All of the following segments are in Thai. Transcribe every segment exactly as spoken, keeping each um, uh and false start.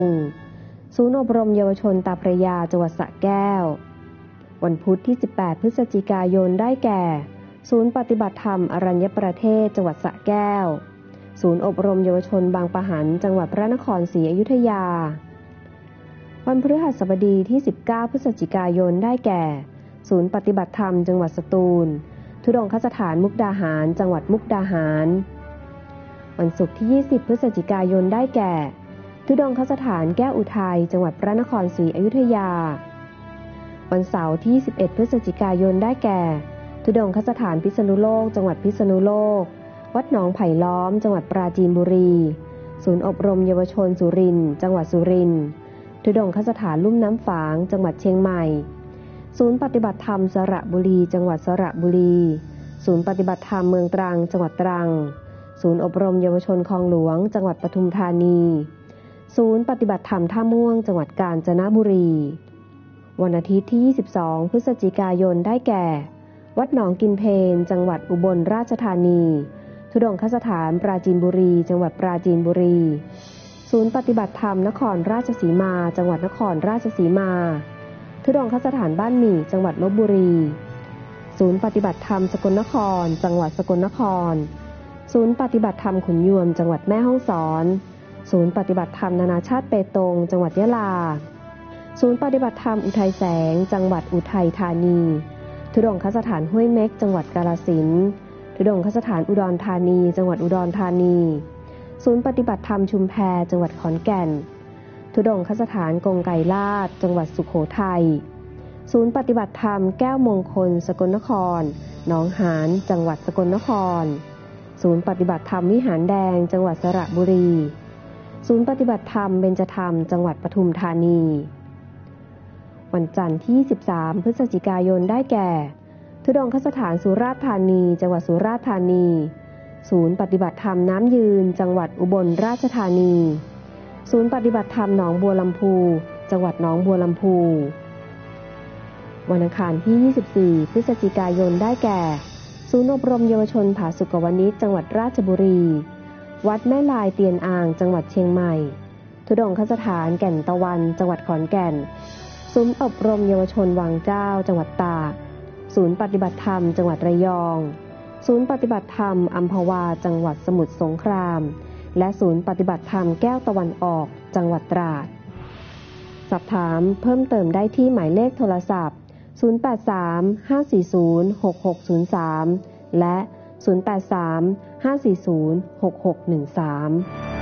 ศูนย์อบรมเยาวชนตาพระยาจังหวัดสระแก้ววันพุธที่สิบแปดพฤศจิกายนได้แก่ศูนย์ปฏิบัติธรรมอรัญญประเทศจังหวัดสระแก้วศูนย์อบรมเยาวชนบางปะหันจังหวัดพระนครศรีอยุธยาวันพฤหัสบดีที่สิบเก้าพฤศจิกายนได้แก่ศูนย์ปฏิบัติธรรมจังหวัดสตูลธุดงคสถานมุกดาหารจังหวัดมุกดาหารวันศุกร์ที่ยี่สิบพฤศจิกายนได้แก่ธุดงคสถานแก้วอุทัยจังหวัดพระนครศรีอยุธยาวันเสาร์ที่สิบเอ็ดพฤศจิกายนได้แก่ธุดงคสถานพิษณุโลกจังหวัดพิษณุโลกวัดหนองไผ่ล้อมจังหวัดปราจีนบุรีศูนย์อบรมเยาวชนสุรินทร์จังหวัดสุรินทร์ธุดงคสถานลุ่มน้ำฝางจังหวัดเชียงใหม่ศูนย์ปฏิบัติธรรมสระบุรีจังหวัดสระบุรีศูนย์ปฏิบัติธรรมเมืองตรังจังหวัดตรังศูนย์อบรมเยาวชนคลองหลวงจังหวัดปทุมธานีศูนย์ปฏิบัติธรรมท่าม่วงจังหวัดกาญจนบุรีวันอาทิตย์ที่ยี่สิบสองพฤศจิกายนได้แก่วัดหนองกินเพลจังหวัดอุบลราชธานีธุดงคสถานปราจีนบุรีจังหวัดปราจีนบุรีศูนย์ปฏิบัติธรรมนครราชสีมาจังหวัดนครราชสีมาธุดงคสถานบ้านหมี่จังหวัดลพบุรีศูนย์ปฏิบัติธรรมสกลนครจังหวัดสกลนครศูนย์ปฏิบัติธรรมขุนยวมจังหวัดแม่ฮ่องสอนศูนย์ปฏิบัติธรรมนานาชาติเปตงจังหวัดยะลาศูนย์ปฏิบัติธรรมอุทัยแสงจังหวัดอุทัยธานีธุดงคสถานห้วยเม็กจังหวัดกาฬสินธุ์ธุดงคสถานอุดรธานีจังหวัดอุดรธานีศูนย์ปฏิบัติธรรมชุมแพจังหวัดขอนแก่นธุดงคสถานกงไกรลาดจังหวัดสุโขทัยศูนย์ปฏิบัติธรรมแก้วมงคลสกลนครหนองหานจังหวัดสกลนครศูนย์ปฏิบัติธรรมวิหารแดงจังหวัดสระบุรีศูนย์ปฏิบัติธรรมเบญจธรรมจังหวัดปทุมธานีวันจันทร์ที่ยี่สิบสามพฤศจิกายนได้แก่ธุดงคสถานสุราษฎร์ธานีจังหวัดสุราษฎร์ธานีศูนย์ปฏิบัติธรรมน้ำยืนจังหวัดอุบลราชธานีศูนย์ปฏิบัติธรรมหนองบัวลำพูจังหวัดหนองบัวลำพูวันอังคารที่ยี่สิบสี่พฤศจิกายนได้แก่ศูนย์อบรมเยาวชนผาสุกวณิชจังหวัดราชบุรีวัดแม่ลายเตียนอ่างจังหวัดเชียงใหม่ธุดงคสถานแก่นตะวันจังหวัดขอนแก่นศูนย์อบรมเยาวชนวังเจ้าจังหวัดตากศูนย์ปฏิบัติธรรมจังหวัดระยองศูนย์ปฏิบัติธรรมอัมพวาจังหวัดสมุทรสงครามและศูนย์ปฏิบัติธรรมแก้วตะวันออกจังหวัดตราดสอบถามเพิ่มเติมได้ที่หมายเลขโทรศัพท์ศูนย์ แปด สาม ห้า สี่ ศูนย์ หก หก ศูนย์ สามและศูนย์ แปด สาม ห้า สี่ ศูนย์ หก หก หนึ่ง สาม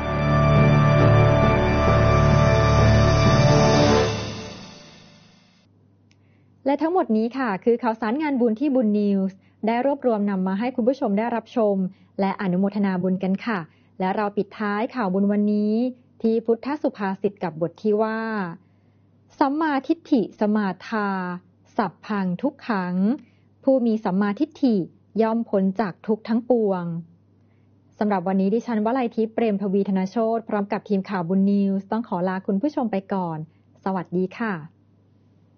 และทั้งหมดนี้ค่ะคือข่าวสารงานบุญที่บุญนิวส์ได้รวบรวมนำมาให้คุณผู้ชมได้รับชมและอนุโมทนาบุญกันค่ะและเราปิดท้ายข่าวบุญวันนี้ที่พุทธสุภาษิตกับบทที่ว่าสัมมาทิฏฐิสมาทาสัพพังทุกขังผู้มีสัมมาทิฏฐิย่อมพ้นจากทุกข์ทั้งปวงสำหรับวันนี้ดิฉันวลัยทิพย์เปรมทวีธนโชติพร้อมกับทีมข่าวบุญนิวส์ต้องขอลาคุณผู้ชมไปก่อนสวัสดีค่ะ